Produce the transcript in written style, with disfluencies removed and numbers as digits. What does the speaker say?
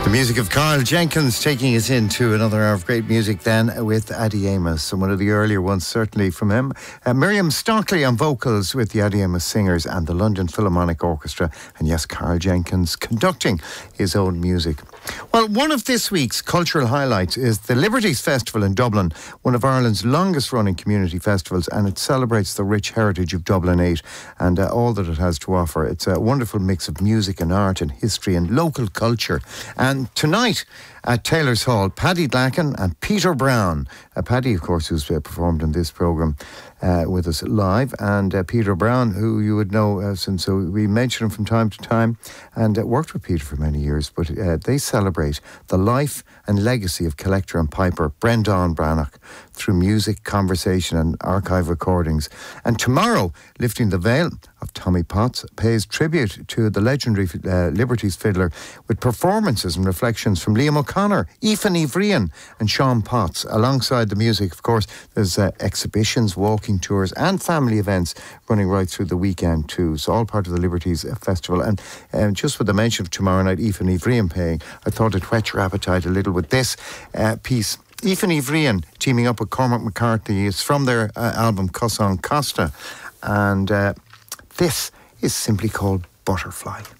The music of Carl Jenkins taking us into another hour of great music then with Addie Amos, and one of the earlier ones certainly from him. Miriam Stockley on vocals with the Addie Amos Singers and the London Philharmonic Orchestra, and yes, Carl Jenkins conducting his own music. Well, one of this week's cultural highlights is the Liberties Festival in Dublin, one of Ireland's longest running community festivals, and it celebrates the rich heritage of Dublin 8 and all that it has to offer. It's a wonderful mix of music and art and history and local culture. And tonight at Taylor's Hall, Paddy Blacken and Peter Brown. Paddy, of course, who's performed in this programme with us live, and Peter Brown, who you would know since we mention him from time to time, and worked with Peter for many years, but they celebrate the life and legacy of collector and piper Brendan Brannock through music, conversation and archive recordings. And tomorrow, Lifting the Veil of Tommy Potts pays tribute to the legendary Liberties fiddler with performances and reflections from Liam O'Connor, Aoife Ivrian and Sean Potts. Alongside the music, of course, there's exhibitions, walking tours and family events running right through the weekend too. So all part of the Liberties Festival. And just with the mention of tomorrow night, Aoife Ivrian paying, I thought it'd whet your appetite a little with this piece. Aoife Ivrian teaming up with Cormac McCarthy. It's from their album Cosán Costa, and this is simply called Butterfly.